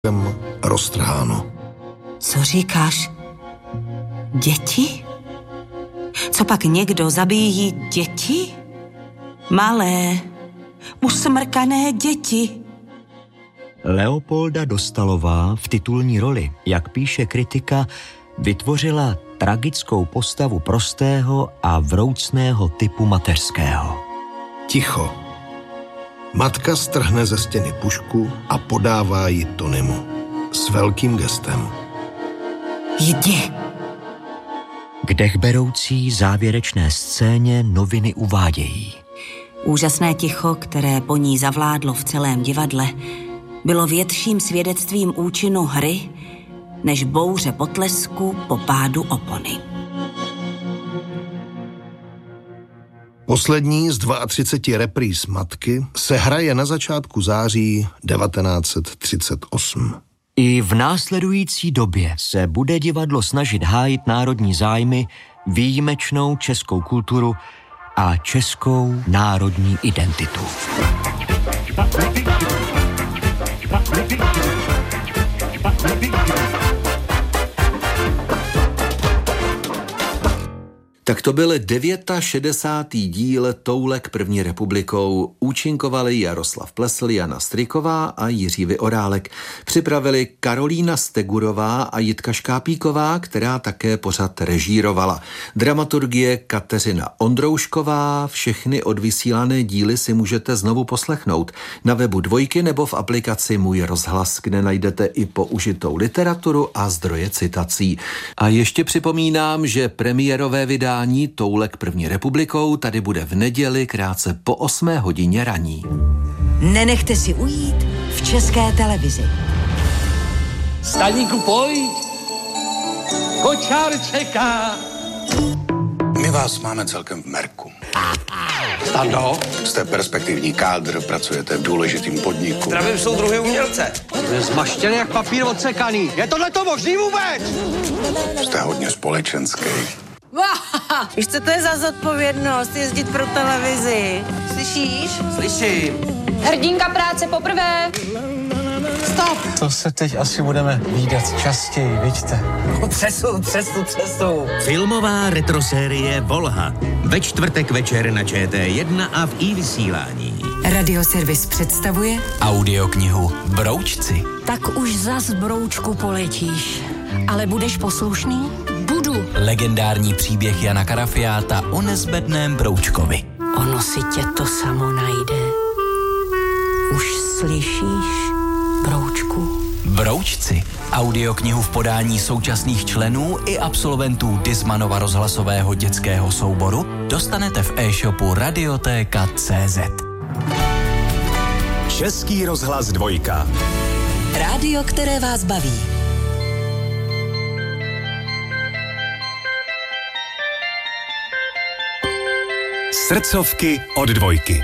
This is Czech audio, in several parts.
roztrháno. Co říkáš? Děti? Co pak někdo zabíjí děti? Malé, usmrkané děti. Leopolda Dostalová v titulní roli, jak píše kritika, vytvořila tragickou postavu prostého a vroucného typu mateřského. Ticho. Matka strhne ze stěny pušku a podává ji Tonymu. S velkým gestem. Jdi. K dechberoucí závěrečné scéně noviny uvádějí. Úžasné ticho, které po ní zavládlo v celém divadle, bylo větším svědectvím účinu hry, než bouře potlesku po pádu opony. Poslední z 32 repríz Matky se hraje na začátku září 1938. I v následující době se bude divadlo snažit hájit národní zájmy, výjimečnou českou kulturu a českou národní identitu. Tak to byl 69. díl Toulek první republikou. Účinkovali Jaroslav Plesl, Jana Stryková a Jiří Vyorálek. Připravili Karolína Stegurová a Jitka Škápíková, která také pořad režírovala. Dramaturgie Kateřina Ondroušková. Všechny odvysílané díly si můžete znovu poslechnout na webu Dvojky nebo v aplikaci Můj rozhlas, kde najdete i použitou literaturu a zdroje citací. A ještě připomínám, že premiérové vydání Toulek první republikou tady bude v neděli krátce po 8 hodině raní. Nenechte si ujít v České televizi. Staníku, pojď! Kočár čeká! My vás máme celkem v merku. Stando? Jste perspektivní kádr, pracujete v důležitým podniku. Zdravím soudruhy umělce. Je zmaštěný jak papír odsekaný. Je tohleto možný vůbec? Jste hodně společenský. Víš, co to je za zodpovědnost jezdit pro televizi? Slyšíš? Slyším. Hrdinka práce poprvé. Stop. To se teď asi budeme vídat častěji, vidíte? Přesu. Filmová retrosérie Volha. Ve čtvrtek večer na ČT1 a v iVysílání. Radioservis představuje Audioknihu Broučci. Tak už zas broučku poletíš, ale budeš poslušný? Budu. Legendární příběh Jana Karafiáta o nezbedném broučkovi. Ono si tě to samo najde. Už slyšíš, broučku? Broučci. Audioknihu v podání současných členů i absolventů Dismanova rozhlasového dětského souboru dostanete v e-shopu Radioteka.cz. Český rozhlas Dvojka. Rádio, které vás baví. Srdcovky od Dvojky.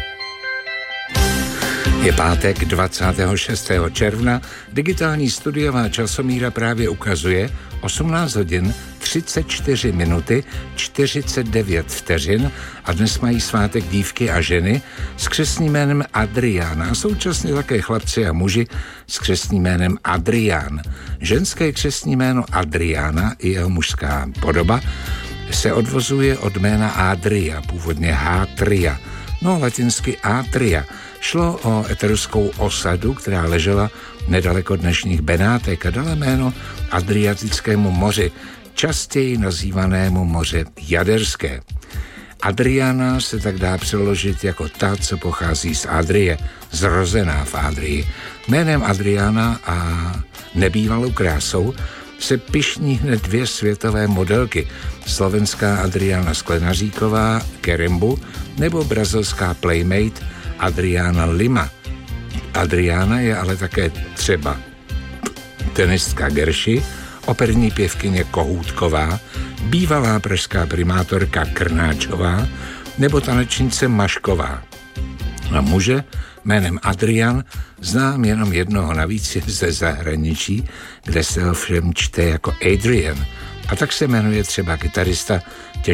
Je pátek 26. června, digitální studiová časomíra právě ukazuje 18 hodin 34 minuty 49 vteřin a dnes mají svátek dívky a ženy s křestním jménem Adriána a současně také chlapci a muži s křestním jménem Adrián. Ženské křestní jméno Adriána i jeho mužská podoba se odvozuje od jména Adria, původně Hatria, no latinsky Atria. Šlo o etruskou osadu, která ležela nedaleko dnešních Benátek a dala jméno Adriatickému moři, častěji nazývanému moře Jaderské. Adriana se tak dá přeložit jako ta, co pochází z Adrie, zrozená v Adrii. Jménem Adriana a nebývalou krásou se pyšní hned 2 světové modelky, slovenská Adriana Sklenaříková Kerembu nebo brazilská playmate Adriana Lima. Adriana je ale také třeba tenistka Gerši, operní pěvkyně Kohůtková, bývalá pražská primátorka Krnáčová nebo tanečnice Mašková. A muže jménem Adrian znám jenom jednoho, navíc je ze zahraničí, kde se ho všem čte jako Adrian. A tak se jmenuje třeba kytarista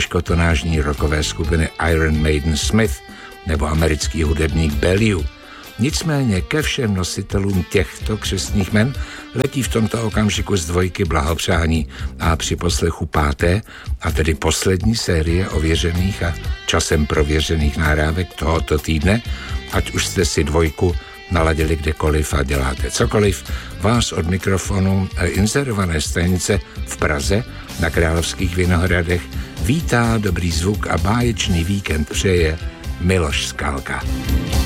těžkotonážní rockové skupiny Iron Maiden Smith nebo americký hudebník Bellew. Nicméně ke všem nositelům těchto křestních jmen letí v tomto okamžiku z Dvojky blahopřání a při poslechu 5. a tedy poslední série ověřených a časem prověřených nahrávek tohoto týdne, ať už jste si Dvojku naladili kdekoliv a děláte cokoliv, vás od mikrofonu inzerované stanice v Praze na Královských Vinohradech vítá, dobrý zvuk a báječný víkend přeje Miloš Skalka.